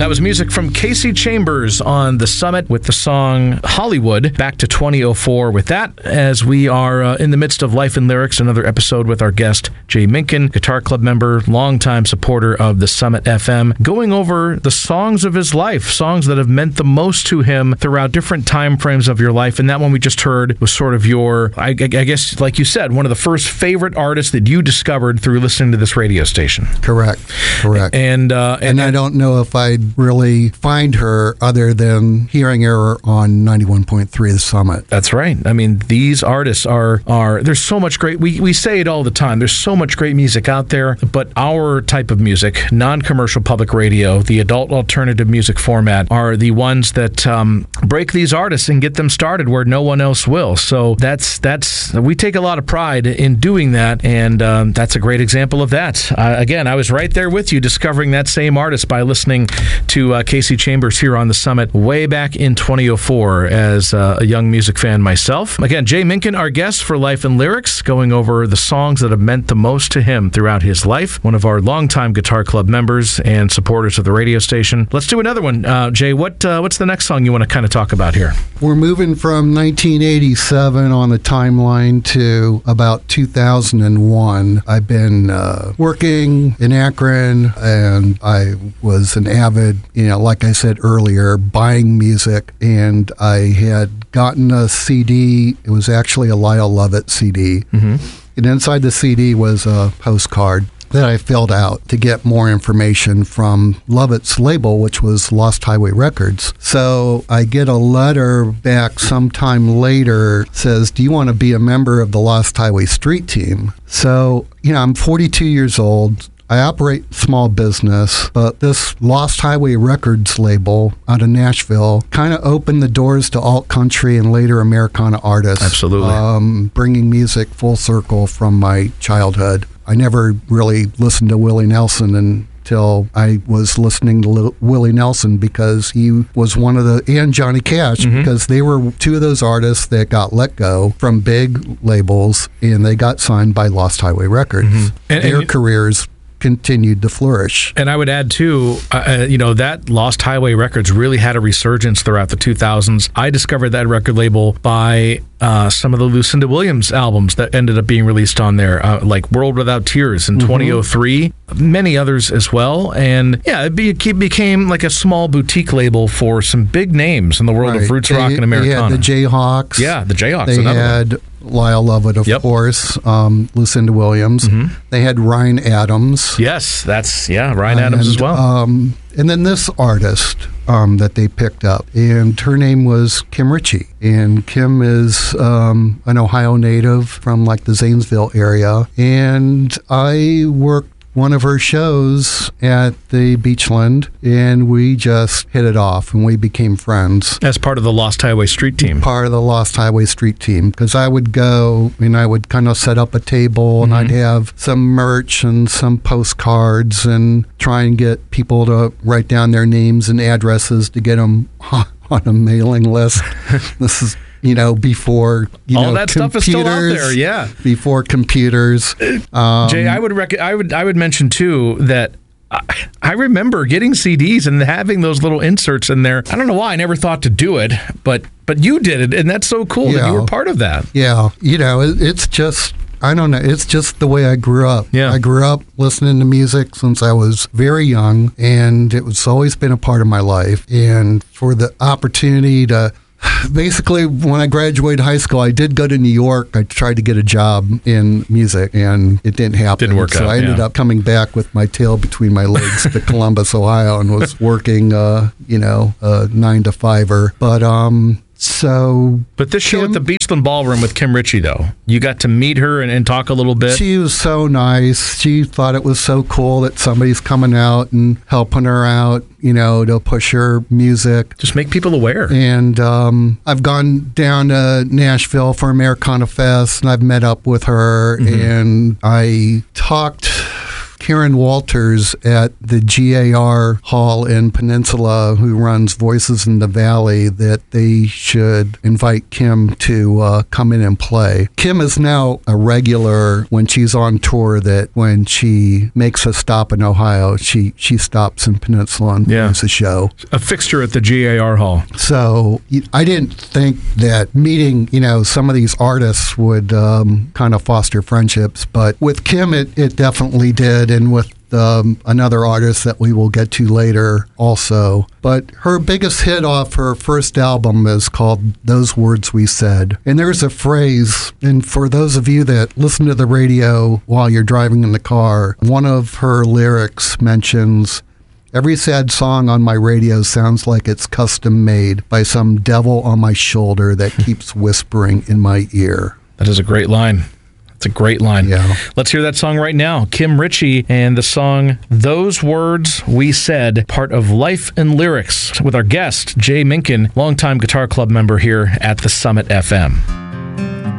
That was music from Casey Chambers on The Summit with the song Hollywood. Back to 2004 with that, as we are in the midst of Life and Lyrics, another episode with our guest, Jay Minkin, Guitar Club member, longtime supporter of The Summit FM, going over the songs of his life, songs that have meant the most to him throughout different time frames of your life. And that one we just heard was sort of your, I guess, like you said, one of the first favorite artists that you discovered through listening to this radio station. Correct. And I don't know if I'd really find her other than hearing her on 91.3 The Summit. That's right. I mean, these artists are there's so much great, we say it all the time, there's so much great music out there, but our type of music, non-commercial public radio, the adult alternative music format, are the ones that break these artists and get them started where no one else will. So that's we take a lot of pride in doing that, and that's a great example of that. Again, I was right there with you discovering that same artist by listening to Casey Chambers here on The Summit way back in 2004 as a young music fan myself. Again, Jay Minkin, our guest for Life and Lyrics, going over the songs that have meant the most to him throughout his life. One of our longtime Guitar Club members and supporters of the radio station. Let's do another one. Jay, what's the next song you want to kind of talk about here? We're moving from 1987 on the timeline to about 2001. I've been working in Akron, and I was an avid, like I said earlier, buying music, and I had gotten a CD. It was actually a Lyle Lovett CD. Mm-hmm. And inside the CD was a postcard that I filled out to get more information from Lovett's label, which was Lost Highway Records. So I get a letter back sometime later, says, do you want to be a member of the Lost Highway Street Team? So, I'm 42 years old. I operate small business, but this Lost Highway Records label out of Nashville kind of opened the doors to alt country and later Americana artists. Absolutely. Bringing music full circle from my childhood. I never really listened to Willie Nelson until I was listening to Willie Nelson because he was one of and Johnny Cash, because they were two of those artists that got let go from big labels and they got signed by Lost Highway Records. And their careers continued to flourish. And I would add, too, that Lost Highway Records really had a resurgence throughout the 2000s. I discovered that record label by some of the Lucinda Williams albums that ended up being released on there, like World Without Tears in 2003, many others as well. And yeah, it became like a small boutique label for some big names in the world of roots rock and Americana. They had the Jayhawks. Yeah, the Jayhawks. They had Lyle Lovett, of course, Lucinda Williams. They had Ryan Adams. Yes, Ryan Adams as well. And then this artist that they picked up, and her name was Kim Ritchie. And Kim is an Ohio native from like the Zanesville area. And I worked one of her shows at the Beachland, and we just hit it off, and we became friends. As part of the Lost Highway Street Team. Part of the Lost Highway Street Team, because I would go, and I would kind of set up a table, and I'd have some merch and some postcards, and try and get people to write down their names and addresses to get them on a mailing list. This is before all that stuff is still out there. Yeah, before computers. Jay, I would mention too that I remember getting CDs and having those little inserts in there. I don't know why I never thought to do it, but you did it, and that's so cool that you were part of that. Yeah, it's just. I don't know. It's just the way I grew up. Yeah. I grew up listening to music since I was very young, and it's always been a part of my life. And for the opportunity to basically, when I graduated high school, I did go to New York. I tried to get a job in music, and it didn't happen. Didn't work out. So I ended up coming back with my tail between my legs to Columbus, Ohio, and was working, a 9-to-5er. But this show at the Beachland Ballroom with Kim Ritchie, though, you got to meet her and talk a little bit. She was so nice. She thought it was so cool that somebody's coming out and helping her out, to push her music. Just make people aware. And I've gone down to Nashville for Americana Fest, and I've met up with her, and I talked Karen Walters at the GAR Hall in Peninsula, who runs Voices in the Valley, that they should invite Kim to come in and play. Kim is now a regular when she's on tour, that when she makes a stop in Ohio, she stops in Peninsula and plays a show. A fixture at the GAR Hall. So I didn't think that meeting, some of these artists would kind of foster friendships, but with Kim, it definitely did, and with another artist that we will get to later also. But her biggest hit off her first album is called Those Words We Said. And there's a phrase, and for those of you that listen to the radio while you're driving in the car, one of her lyrics mentions, "Every sad song on my radio sounds like it's custom made by some devil on my shoulder that keeps whispering in my ear." That is a great line. It's a great line. Yeah. Let's hear that song right now. Kim Ritchie and the song Those Words We Said, part of Life and Lyrics, with our guest, Jay Minkin, longtime Guitar Club member here at the Summit FM.